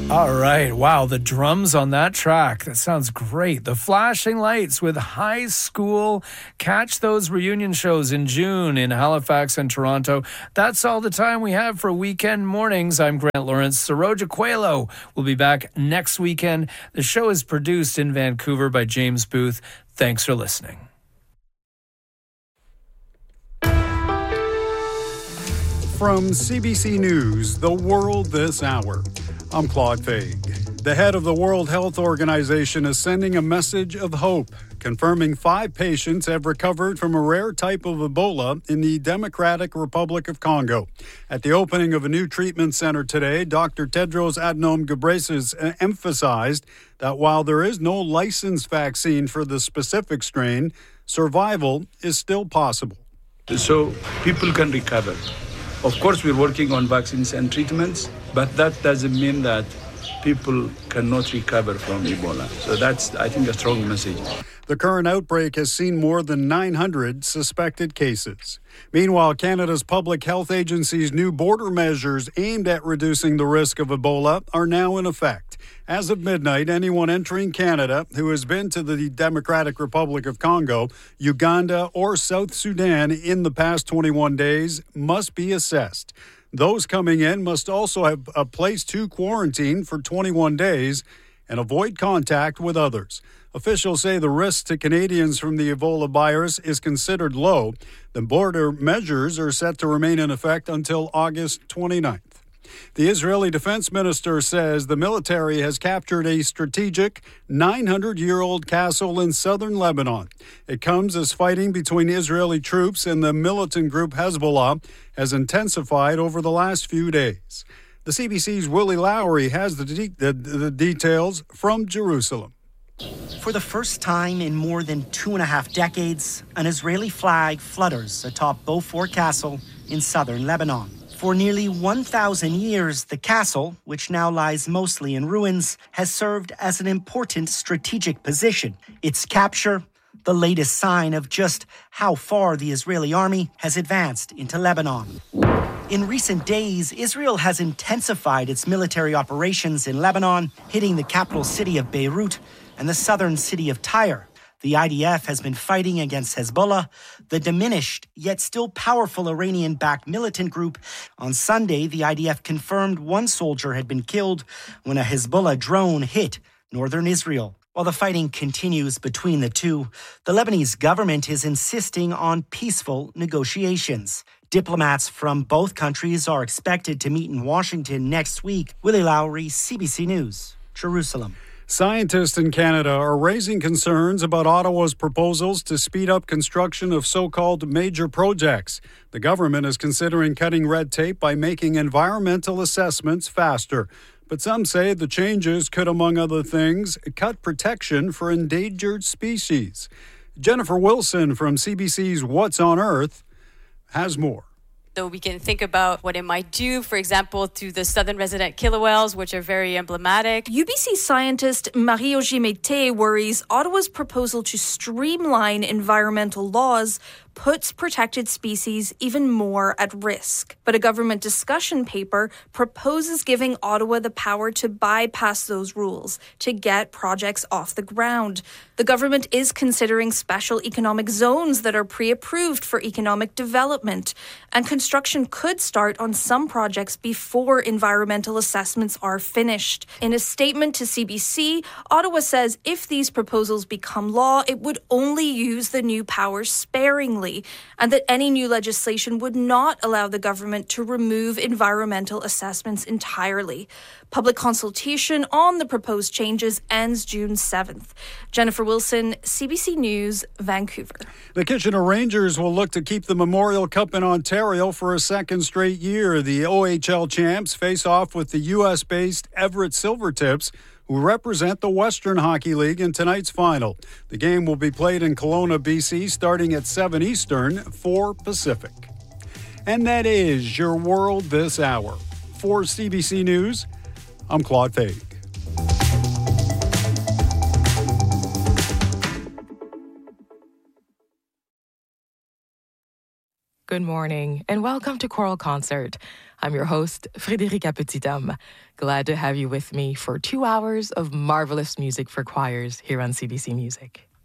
All right. Wow. The drums on that track. That sounds great. The Flashing Lights with High School. Catch those reunion shows in June in Halifax and Toronto. That's all the time we have for Weekend Mornings. I'm Grant Lawrence. Saroja Coelho will be back next weekend. The show is produced in Vancouver by James Booth. Thanks for listening. From CBC News, The World This Hour, I'm Claude Faig. The head of the World Health Organization is sending a message of hope, confirming 5 patients have recovered from a rare type of Ebola in the Democratic Republic of Congo. At the opening of a new treatment center today, Dr. Tedros Adhanom Ghebreyesus emphasized that while there is no licensed vaccine for the specific strain, survival is still possible. So people can recover. Of course, we're working on vaccines and treatments, but that doesn't mean that people cannot recover from Ebola. So that's, I think, a strong message. The current outbreak has seen more than 900 suspected cases. Meanwhile, Canada's Public Health Agency's new border measures aimed at reducing the risk of Ebola are now in effect. As of midnight, anyone entering Canada who has been to the Democratic Republic of Congo, Uganda, or South Sudan in the past 21 days must be assessed. Those coming in must also have a place to quarantine for 21 days and avoid contact with others. Officials say the risk to Canadians from the Ebola virus is considered low. The border measures are set to remain in effect until August 29th. The Israeli defense minister says the military has captured a strategic 900-year-old castle in southern Lebanon. It comes as fighting between Israeli troops and the militant group Hezbollah has intensified over the last few days. The CBC's Willie Lowry has the details from Jerusalem. For the first time in more than 2.5 decades, an Israeli flag flutters atop Beaufort Castle in southern Lebanon. For nearly 1,000 years, the castle, which now lies mostly in ruins, has served as an important strategic position. Its capture, the latest sign of just how far the Israeli army has advanced into Lebanon. In recent days, Israel has intensified its military operations in Lebanon, hitting the capital city of Beirut and the southern city of Tyre. The IDF has been fighting against Hezbollah, the diminished yet still powerful Iranian-backed militant group. On Sunday, the IDF confirmed one soldier had been killed when a Hezbollah drone hit northern Israel. While the fighting continues between the two, the Lebanese government is insisting on peaceful negotiations. Diplomats from both countries are expected to meet in Washington next week. Willie Lowry, CBC News, Jerusalem. Scientists in Canada are raising concerns about Ottawa's proposals to speed up construction of so-called major projects. The government is considering cutting red tape by making environmental assessments faster. But some say the changes could, among other things, cut protection for endangered species. Jennifer Wilson from CBC's What's on Earth has more. So we can think about what it might do, for example, to the southern resident killer whales, which are very emblematic. UBC scientist Marie-Augier Mété worries Ottawa's proposal to streamline environmental laws puts protected species even more at risk. But a government discussion paper proposes giving Ottawa the power to bypass those rules to get projects off the ground. The government is considering special economic zones that are pre-approved for economic development, and construction could start on some projects before environmental assessments are finished. In a statement to CBC, Ottawa says if these proposals become law, it would only use the new powers sparingly, and that any new legislation would not allow the government to remove environmental assessments entirely. Public consultation on the proposed changes ends June 7th. Jennifer Wilson, CBC News, Vancouver. The Kitchener Rangers will look to keep the Memorial Cup in Ontario for a second straight year. The OHL champs face off with the U.S.-based Everett Silvertips, who represent the Western Hockey League in tonight's final. The game will be played in Kelowna, BC, starting at 7 Eastern, 4 Pacific. And that is your World This Hour. For CBC News, I'm Claude Faig. Good good morning, and welcome to Choral Concert. I'm your host, Frédérica Petithomme. Glad to have you with me for 2 hours of marvelous music for choirs here on CBC Music.